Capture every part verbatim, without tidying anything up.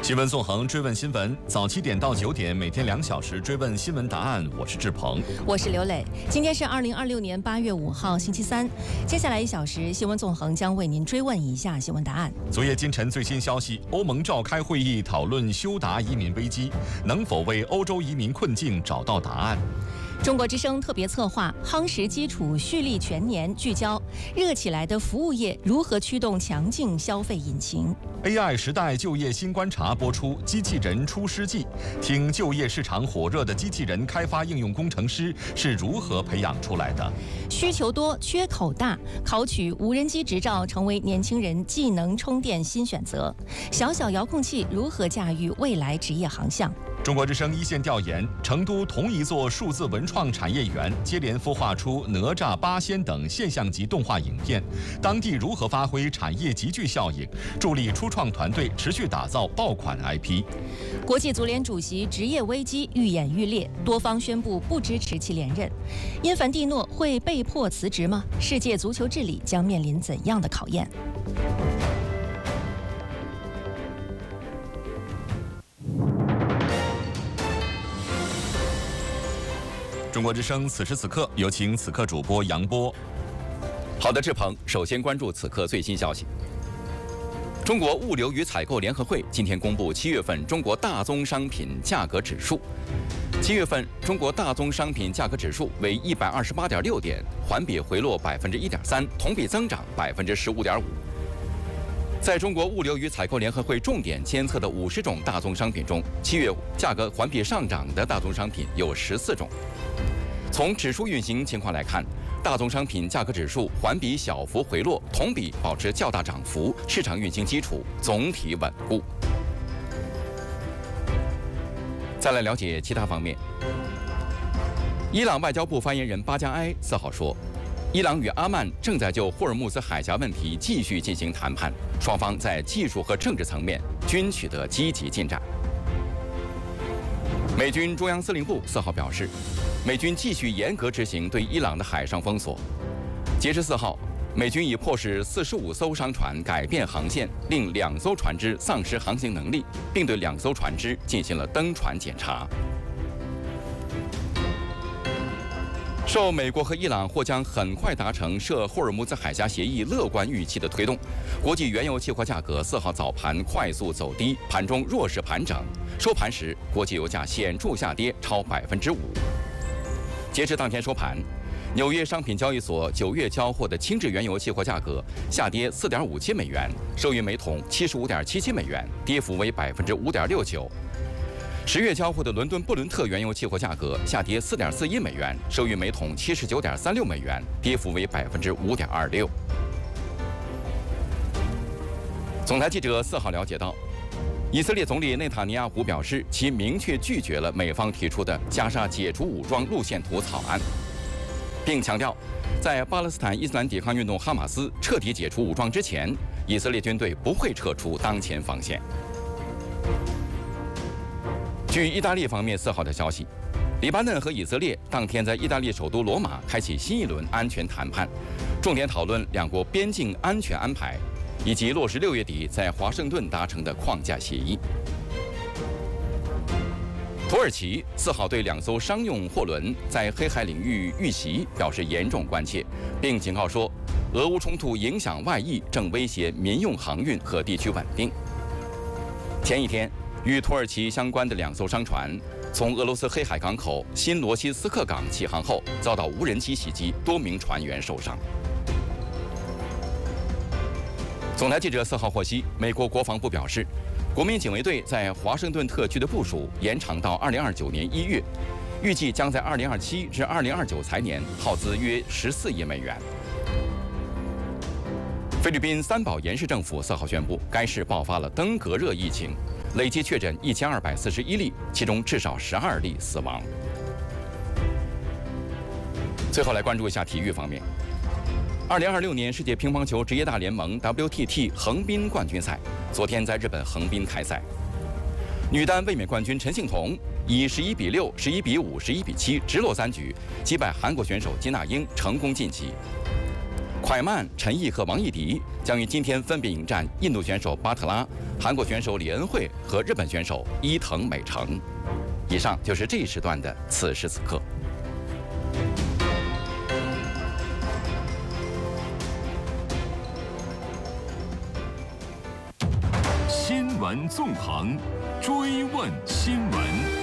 新闻纵横，追问新闻，早七点到九点，每天两小时追问新闻答案。我是志鹏， 我是刘磊。今天是二零二六年八月五号，星期三。接下来一小时，新闻纵横将为您追问以下新闻答案。 昨夜今晨最新消息，欧盟召开会议讨论休达移民危机，能否为欧洲移民困境找到答案？ 中国之声特别策划夯实基础蓄力全年，聚焦热起来的服务业如何驱动强劲消费引擎。 A I 时代就业新观察播出，机器人出师记，听就业市场火热的机器人开发应用工程师是如何培养出来的。 需求多，缺口大，考取无人机执照成为年轻人技能充电新选择。小小遥控器如何驾驭未来职业航向？ 中国之声一线调研，成都同一座数字文创产业园接连孵化出哪吒、八仙等现象级动画影片，当地如何发挥产业集聚效应，助力初创团队持续打造爆款 I P？ 国际足联主席职业危机愈演愈烈，多方宣布不支持其连任。因凡蒂诺会被迫辞职吗？世界足球治理将面临怎样的考验？ 中国之声此时此刻，有请此刻主播杨波。 好的，志鹏，首先关注此刻最新消息。中国物流与采购联合会今天公布七月份中国大宗商品价格指数。七月份中国大宗商品价格指数为一百二十八点六点，环比回落百分之一点三，同比增长百分之十五点五。在中国物流与采购联合会重点监测的五十种大宗商品中，七月价格环比上涨的大宗商品有十四种。从指数运行情况来看，大宗商品价格指数环比小幅回落，同比保持较大涨幅，市场运行基础总体稳固。再来了解其他方面。伊朗外交部发言人巴加埃四号说，伊朗与阿曼正在就霍尔木兹海峡问题继续进行谈判，双方在技术和政治层面均取得积极进展。美军中央司令部四号表示，美军继续严格执行对伊朗的海上封锁。截至四号，美军已迫使四十五艘商船改变航线，令两艘船只丧失航行能力，并对两艘船只进行了登船检查。受美国和伊朗或将很快达成涉霍尔木兹海峡协议乐观预期的推动，国际原油期货价格四号早盘快速走低，盘中弱势盘整，收盘时国际油价显著下跌超百分之五。截至当天收盘，纽约商品交易所九月交货的轻质原油期货价格下跌四点五七美元，收于每桶七十五点七七美元，跌幅为百分之五点六九。十月交货的伦敦布伦特原油期货价格下跌四点四一美元，收于每桶七十九点三六美元，跌幅为百分之五点二六。总台记者四号了解到，以色列总理内塔尼亚胡表示，其明确拒绝了美方提出的加沙解除武装路线图草案，并强调，在巴勒斯坦伊斯兰抵抗运动哈马斯彻底解除武装之前，以色列军队不会撤出当前防线。据意大利方面四号的消息，黎巴嫩和以色列当天在意大利首都罗马开启新一轮安全谈判，重点讨论两国边境安全安排，以及落实六月底在华盛顿达成的框架协议。土耳其四号对两艘商用货轮在黑海领域遇袭表示严重关切，并警告说，俄乌冲突影响外溢，正威胁民用航运和地区稳定。前一天，与土耳其相关的两艘商船从俄罗斯黑海港口新罗西斯克港起航后，遭到无人机袭击，多名船员受伤。总台记者四号获悉，美国国防部表示，国民警卫队在华盛顿特区的部署延长到二零二九年一月，预计将在二零二七至二零二九财年耗资约十四亿美元。菲律宾三宝岩市政府四号宣布，该市爆发了登革热疫情，累计确诊一千二百四十一例，其中至少十二例死亡。最后来关注一下体育方面。二零二六年世界乒乓球职业大联盟 W T T 横滨冠军赛昨天在日本横滨开赛，女单卫冕冠军陈幸同以十一比六、十一比五、十一比七直落三局击败韩国选手金娜英，成功晋级。 快慢、陈毅和王艺迪将于今天分别迎战印度选手巴特拉、韩国选手李恩惠和日本选手伊藤美诚。以上就是这一时段的此时此刻。 新闻纵横，追问新闻。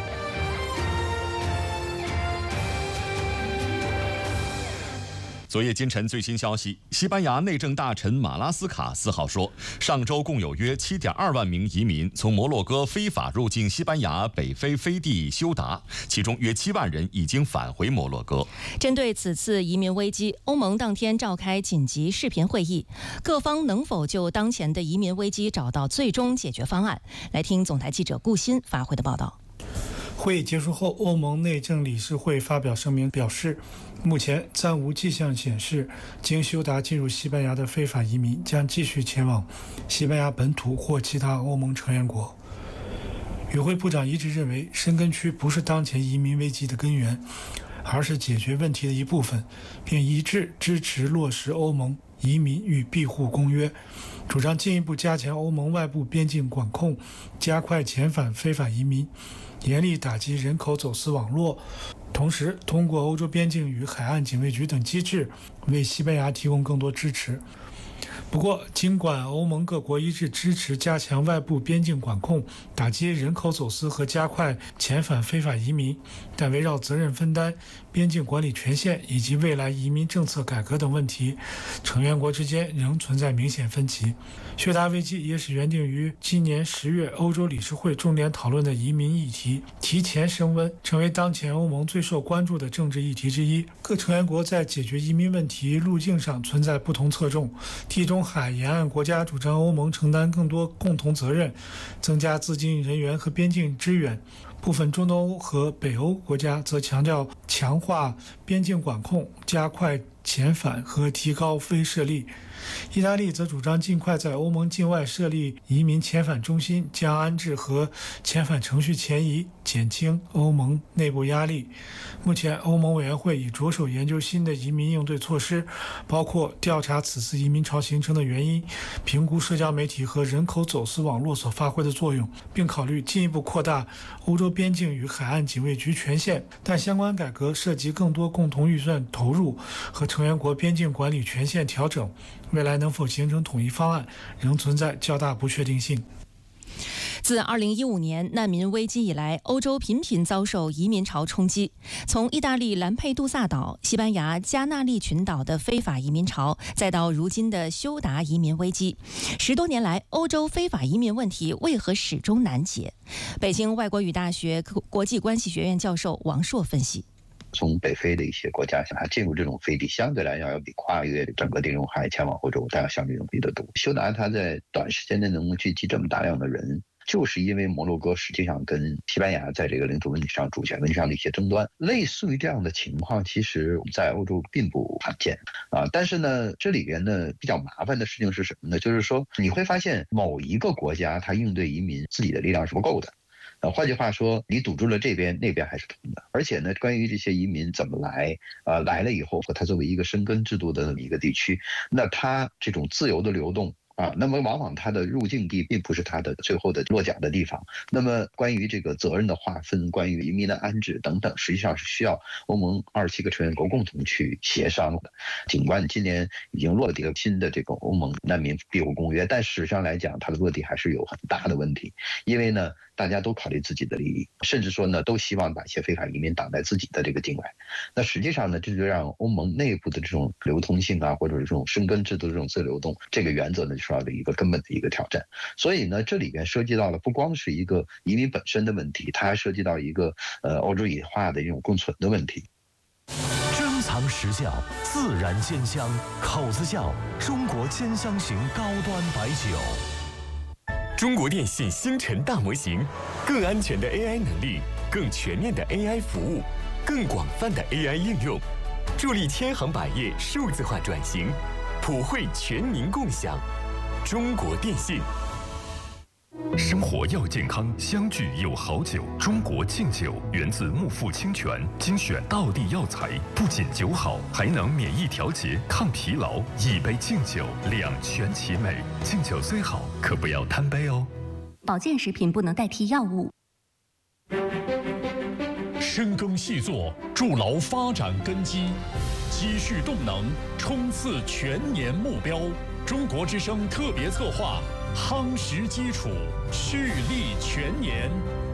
昨夜今晨最新消息，西班牙内政大臣马拉斯卡四号说，上周共有约 七点二万名移民从摩洛哥非法入境西班牙北非飞地休达，其中约七万人已经返回摩洛哥。 针对此次移民危机，欧盟当天召开紧急视频会议，各方能否就当前的移民危机找到最终解决方案？来听总台记者顾鑫发回的报道。 会议结束后，欧盟内政理事会发表声明表示，目前暂无迹象显示经休达进入西班牙的非法移民将继续前往西班牙本土或其他欧盟成员国。与会部长一致认为，申根区不是当前移民危机的根源，而是解决问题的一部分，并一致支持落实欧盟移民与庇护公约，主张进一步加强欧盟外部边境管控，加快遣返非法移民，严厉打击人口走私网络，同时通过欧洲边境与海岸警卫局等机制为西班牙提供更多支持。不过，尽管欧盟各国一致支持加强外部边境管控、打击人口走私和加快遣返非法移民，但围绕责任分担、边境管理权限以及未来移民政策改革等问题，成员国之间仍存在明显分歧。休达危机也使原定于今年十月欧洲理事会重点讨论的移民议题提前升温，成为当前欧盟最受关注的政治议题之一。各成员国在解决移民问题路径上存在不同侧重，地中海沿岸国家主张欧盟承担更多共同责任，增加资金、人员和边境支援；部分中东欧和北欧国家则强调强化边境管控、加快遣返和提高非涉力。意大利则主张尽快在欧盟境外设立移民遣返中心，将安置和遣返程序前移，减轻欧盟内部压力。目前，欧盟委员会已着手研究新的移民应对措施，包括调查此次移民潮形成的原因，评估社交媒体和人口走私网络所发挥的作用，并考虑进一步扩大欧洲边境与海岸警卫局权限。但相关改革涉及更多共同预算投入和成员国边境管理权限调整，未来能否形成统一方案，仍存在较大不确定性。 自二零一五年难民危机以来，欧洲频频遭受移民潮冲击。从意大利兰佩杜萨岛、西班牙加纳利群岛的非法移民潮，再到如今的休达移民危机，十多年来，欧洲非法移民问题为何始终难解？北京外国语大学国际关系学院教授王硕分析。 从北非的一些国家，它进入这种飞地，相对来讲要比跨越整个地中海前往欧洲，它要相对容易得多。休达它在短时间内能够聚集这么大量的人，就是因为摩洛哥实际上跟西班牙在这个领土问题上、主权问题上的一些争端，类似于这样的情况，其实在欧洲并不罕见啊。但是呢，这里边呢比较麻烦的事情是什么呢？就是说你会发现某一个国家它应对移民自己的力量是不够的。呃，换句话说，你堵住了这边，那边还是通的。而且呢，关于这些移民怎么来，呃，来了以后，它作为一个申根制度的那么一个地区，那它这种自由的流动啊，那么往往它的入境地并不是它的最后的落脚的地方。那么关于这个责任的划分，关于移民的安置等等，实际上是需要欧盟二十七个成员国共同去协商的。尽管今年已经落地了新的这个欧盟难民庇护公约，但事实上来讲，它的落地还是有很大的问题。因为呢，大家都考虑自己的利益，甚至说呢，都希望把一些非法移民挡在自己的这个境外。那实际上呢，这就让欧盟内部的这种流通性啊，或者是这种申根制度的这种自由流动，这个原则呢，就是要的一个根本的一个挑战。所以呢，这里边涉及到了不光是一个移民本身的问题，它还涉及到一个呃欧洲野化的这种共存的问题。 珍藏实窖，自然兼香，口子窖，中国兼香型高端白酒。 中国电信星辰大模型，更安全的 A I 能力，更全面的 A I 服务，更广泛的 A I 应用，助力千行百业数字化转型，普惠全民共享。中国电信。 生活要健康，相聚有好酒。中国敬酒源自木富清泉，精选道地药材，不仅酒好，还能免疫调节、抗疲劳。一杯敬酒，两全其美。敬酒虽好，可不要贪杯哦。 保健食品不能代替药物。 深耕细作，筑牢发展根基，积蓄动能，冲刺全年目标。中国之声特别策划，夯实基础，蓄力全年。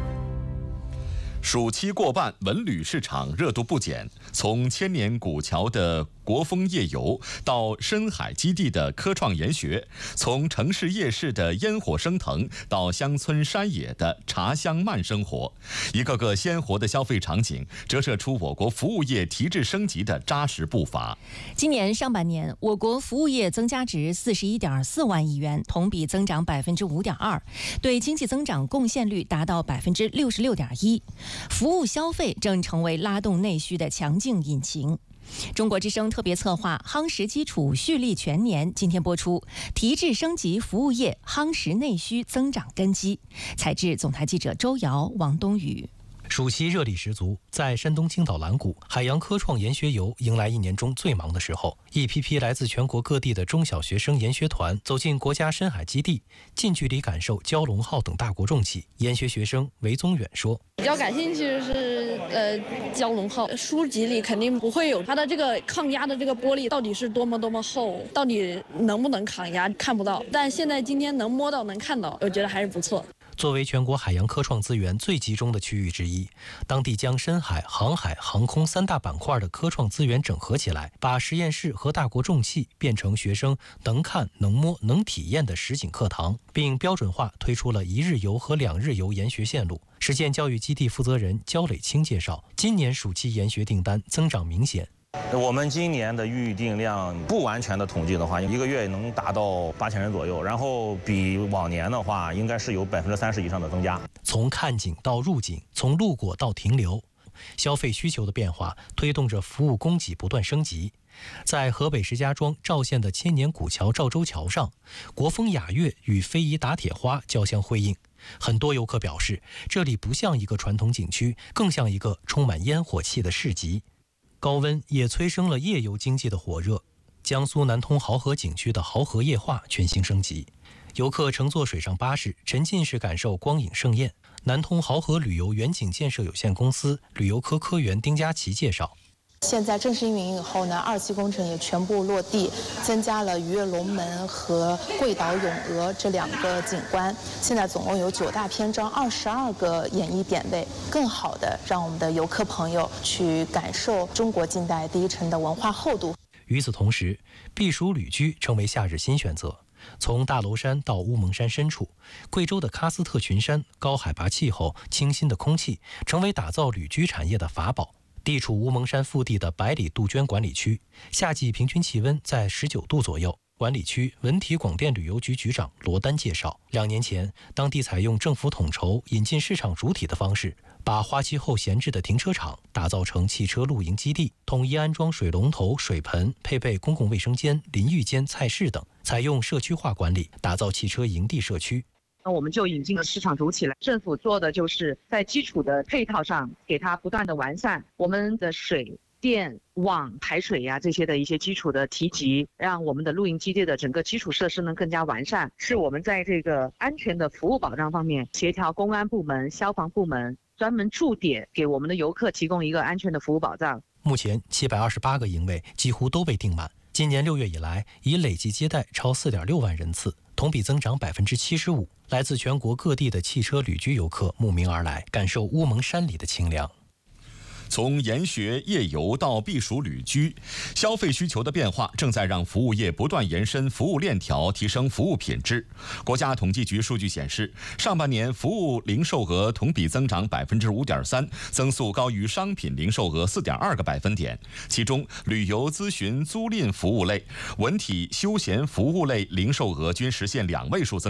暑期过半，文旅市场热度不减。从千年古桥的国风夜游到深海基地的科创研学，从城市夜市的烟火升腾到乡村山野的茶香慢生活，一个个鲜活的消费场景折射出我国服务业提质升级的扎实步伐。 今年上半年，我国服务业增加值四十一点四万亿元，同比增长百分之五点二，对经济增长贡献率达到百分之六十六点一。服务消费正成为拉动内需的强劲引擎。中国之声特别策划夯实基础，蓄力全年今天播出，提质升级服务业，夯实内需增长根基。采制总台记者周瑶、王冬雨。 暑期热力十足，在山东青岛蓝谷海洋科创研学游迎来一年中最忙的时候，一批批来自全国各地的中小学生研学团走进国家深海基地，近距离感受蛟龙号等大国重器。研学学生韦宗远说：“ 比较感兴趣的是呃蛟龙号，书籍里肯定不会有它的这个抗压的这个玻璃到底是多么多么厚，到底能不能抗压看不到，但现在今天能摸到能看到，我觉得还是不错。” 作为全国海洋科创资源最集中的区域之一，当地将深海、航海、航空三大板块的科创资源整合起来，把实验室和大国重器变成学生能看、能摸、能体验的实景课堂，并标准化推出了一日游和两日游研学线路。实践教育基地负责人焦磊清介绍，今年暑期研学订单增长明显。 我们今年的预订量不完全的统计的话，一个月能达到八千人左右，然后比往年的话，应该是有百分之三十以上的增加。 从看景到入景，从路过到停留，消费需求的变化推动着服务供给不断升级。在河北石家庄赵县的千年古桥赵州桥上，国风雅乐与非遗打铁花交相辉映。很多游客表示，这里不像一个传统景区，更像一个充满烟火气的市集。高温也催生了夜游经济的火热，江苏南通濠河景区的濠河夜话全新升级，游客乘坐水上巴士，沉浸式感受光影盛宴。南通濠河旅游远景建设有限公司旅游科科员丁佳琪介绍。 现在正式运营以后呢，二期工程也全部落地，增加了鱼跃龙门和桂岛咏鹅这两个景观。现在总共有九大篇章，二十二个演绎点位，更好的让我们的游客朋友去感受中国近代第一城的文化厚度。 与此同时，避暑旅居成为夏日新选择。从大娄山到乌蒙山深处，贵州的喀斯特群山、高海拔气候、清新的空气，成为打造旅居产业的法宝。地处乌蒙山腹地的百里杜鹃管理区，夏季平均气温在十九度左右。管理区文体广电旅游局局长罗丹介绍，两年前，当地采用政府统筹、引进市场主体的方式，把花期后闲置的停车场打造成汽车露营基地，统一安装水龙头、水盆，配备公共卫生间、淋浴间、菜室等，采用社区化管理，打造汽车营地社区。 那我们就引进了市场主体来，政府做的就是在基础的配套上给它不断的完善，我们的水电网排水呀、啊、这些的一些基础的提及，让我们的露营基地的整个基础设施能更加完善，是我们在这个安全的服务保障方面协调公安部门、消防部门专门驻点，给我们的游客提供一个安全的服务保障。 目前七百二十八个营位几乎都被订满，今年六月以来已累计接待超四点六万人次，同比增长百分之七十五。来自全国各地的汽车旅居游客慕名而来，感受乌蒙山里的清凉。 从研学夜游到避暑旅居，消费需求的变化正在让服务业不断延伸服务链条，提升服务品质。国家统计局数据显示，上半年服务零售额同比增长百分之五点三，增速高于商品零售额四点二个百分点。其中，旅游咨询租赁服务类、文体休闲服务类零售额均实现两位数增长。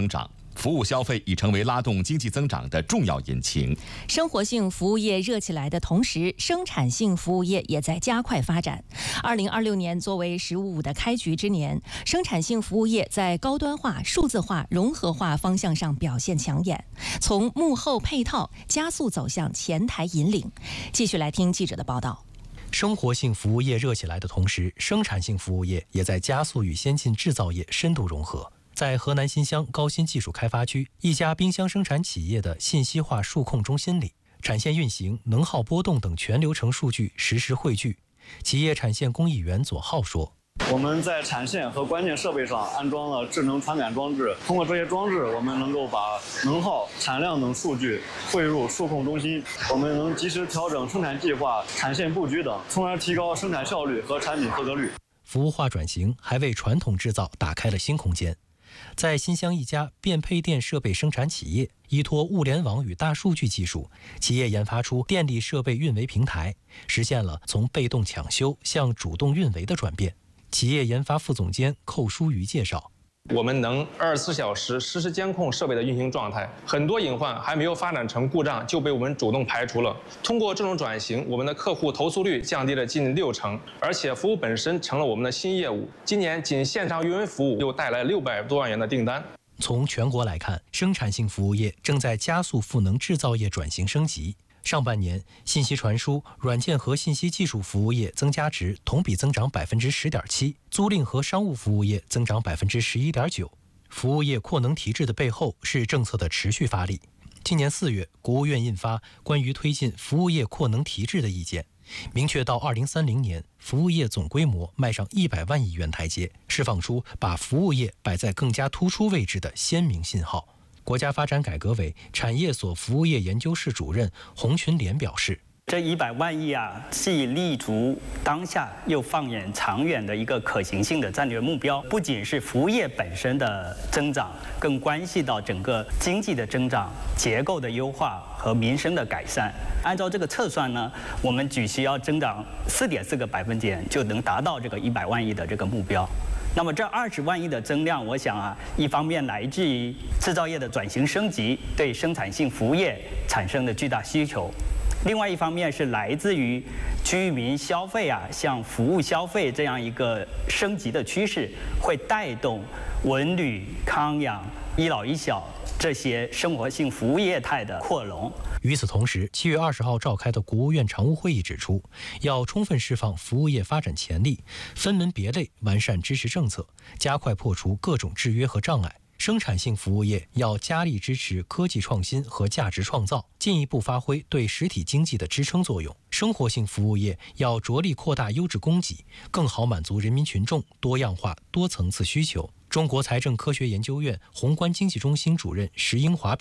服务消费已成为拉动经济增长的重要引擎。 生活性服务业热起来的同时，生产性服务业也在加快发展。二零二六年作为“十五五”的开局之年，生产性服务业在高端化、数字化、融合化方向上表现抢眼，从幕后配套加速走向前台引领。继续来听记者的报道。 生活性服务业热起来的同时，生产性服务业也在加速与先进制造业深度融合。在河南新乡高新技术开发区一家冰箱生产企业的信息化数控中心里，产线运行、能耗波动等全流程数据实时汇聚。企业产线工艺员左浩说：“ 我们在产线和关键设备上安装了智能传感装置，通过这些装置，我们能够把能耗、产量等数据汇入数控中心，我们能及时调整生产计划、产线布局等，从而提高生产效率和产品合格率。” 服务化转型还为传统制造打开了新空间。在新乡一家变配电设备生产企业，依托物联网与大数据技术，企业研发出电力设备运维平台，实现了从被动抢修向主动运维的转变。企业研发副总监寇书瑜介绍， 我们能二十四小时实时监控设备的运行状态，很多隐患还没有发展成故障就被我们主动排除了。通过这种转型，我们的客户投诉率降低了近六成，而且服务本身成了我们的新业务。今年仅线上运维服务又带来六百多万元的订单。 从全国来看，生产性服务业正在加速赋能制造业转型升级。上半年，信息传输、软件和信息技术服务业增加值同比增长百分之十点七，租赁和商务服务业增长百分之十一点九。服务业扩能提质的背后是政策的持续发力。今年四月，国务院印发《关于推进服务业扩能提质的意见》，明确到二零三零年，服务业总规模迈上一百万亿元台阶，释放出把服务业摆在更加突出位置的鲜明信号。国家发展改革委产业所服务业研究室主任洪群莲表示， 这一百万亿啊，是以立足当下又放眼长远的一个可行性的战略目标，不仅是服务业本身的增长，更关系到整个经济的增长、结构的优化和民生的改善。按照这个测算呢，我们只需要增长四点四个百分点就能达到这个一百万亿的这个目标。那么这二十万亿的增量，我想啊，一方面来自于制造业的转型升级对生产性服务业产生的巨大需求，另外一方面是来自于居民消费啊向服务消费这样一个升级的趋势，会带动文旅、康养、医老医小这些生活性服务业态的扩容。 与此同时，七月二十号召开的国务院常务会议指出，要充分释放服务业发展潜力，分门别类完善支持政策，加快破除各种制约和障碍。生产性服务业要加力支持科技创新和价值创造，进一步发挥对实体经济的支撑作用。生活性服务业要着力扩大优质供给，更好满足人民群众多样化、多层次需求。中国财政科学研究院宏观经济中心主任石英华表